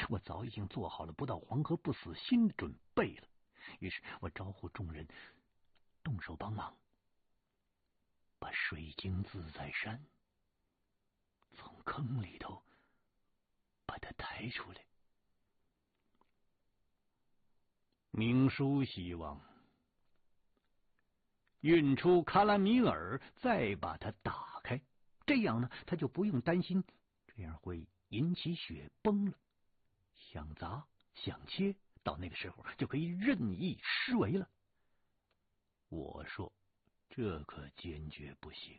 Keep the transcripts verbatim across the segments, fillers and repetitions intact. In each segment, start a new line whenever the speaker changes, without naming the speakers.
我早已经做好了不到黄河不死心的准备了。于是我招呼众人动手帮忙，把水晶自在山从坑里头把它抬出来。明叔希望运出卡拉米尔，再把它打开，这样呢，他就不用担心这样会引起雪崩了。想砸想切，到那个时候就可以任意施为了。我说这可坚决不行。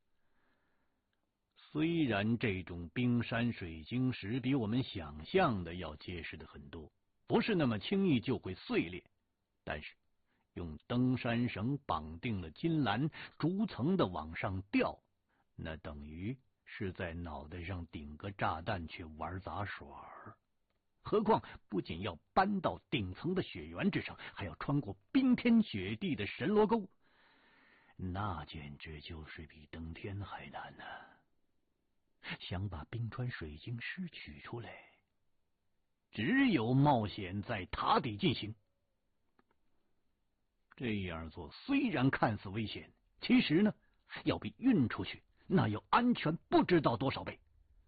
虽然这种冰山水晶石比我们想象的要结实的很多，不是那么轻易就会碎裂，但是用登山绳绑定了金兰，逐层的往上吊，那等于是在脑袋上顶个炸弹去玩杂耍。何况不仅要搬到顶层的雪原之上，还要穿过冰天雪地的神罗沟，那简直就是比登天还难呢、啊。想把冰川水晶石取出来，只有冒险在塔底进行。这样做虽然看似危险，其实呢，要比运出去那要安全不知道多少倍。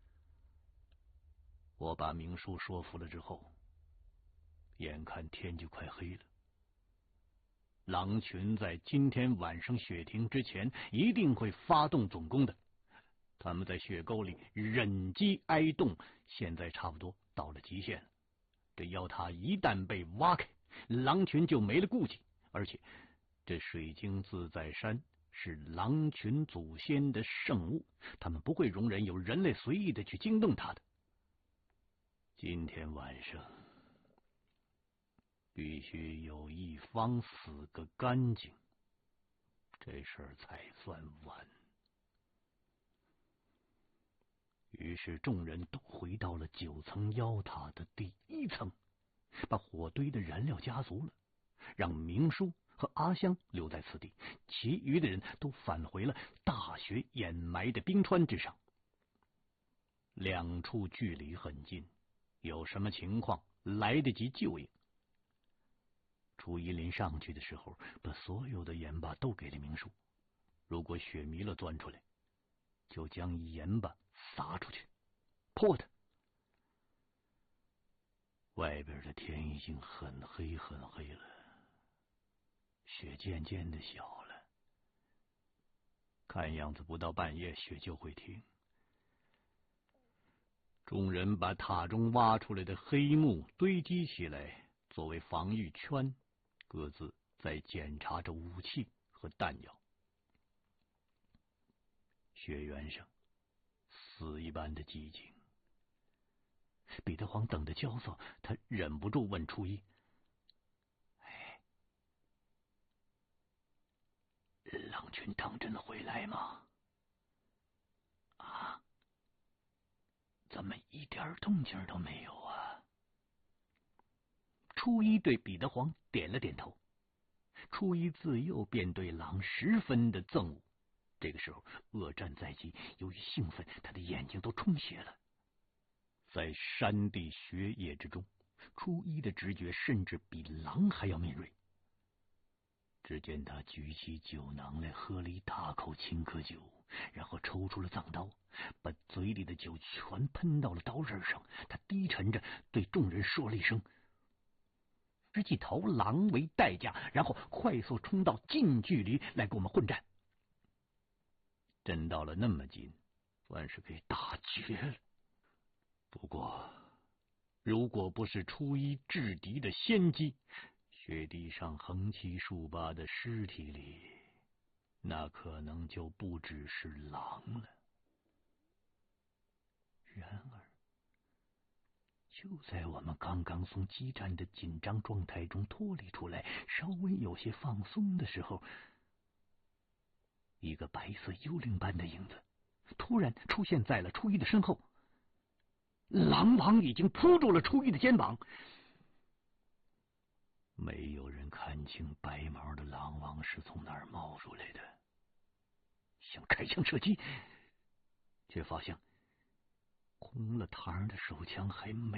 我把明叔说服了之后，眼看天就快黑了，狼群在今天晚上雪停之前一定会发动总攻的。他们在雪沟里忍饥挨冻，现在差不多到了极限了。这妖塔一旦被挖开，狼群就没了顾忌，而且这水晶自在山是狼群祖先的圣物，他们不会容忍有人类随意的去惊动它的。今天晚上必须有一方死个干净，这事儿才算完。于是众人都回到了九层妖塔的第一层，把火堆的燃料加足了，让明叔和阿香留在此地，其余的人都返回了大雪掩埋的冰川之上。两处距离很近，有什么情况来得及救应。朱一林上去的时候，把所有的盐巴都给了明叔，如果雪弥勒钻出来，就将盐巴撒出去泼他。外边的天已经很黑很黑了，雪渐渐的小了，看样子不到半夜雪就会停。众人把塔中挖出来的黑木堆积起来作为防御圈，各自在检查着武器和弹药。雪原上死一般的寂静，彼得黄等得焦躁，他忍不住问初一：“哎，狼群当真会来吗？啊，怎么一点动静都没有啊？”初一对彼得黄点了点头。初一自幼便对狼十分的憎恶，这个时候恶战在即，由于兴奋，他的眼睛都充血了。在山地雪野之中，初一的直觉甚至比狼还要敏锐。只见他举起酒囊来，喝了一大口青稞酒，然后抽出了藏刀，把嘴里的酒全喷到了刀刃上。他低沉着对众人说了一声：“直击头狼为代价，然后快速冲到近距离来跟我们混战。”真到了那么近，算是给打绝了。不过如果不是初一制敌的先机，雪地上横七竖八的尸体里，那可能就不只是狼了。然而就在我们刚刚从激战的紧张状态中脱离出来，稍微有些放松的时候，一个白色幽灵般的影子突然出现在了初一的身后。狼王已经扑住了初一的肩膀，没有人看清白毛的狼王是从哪儿冒出来的，想开枪射击，却发现空了膛的手枪还没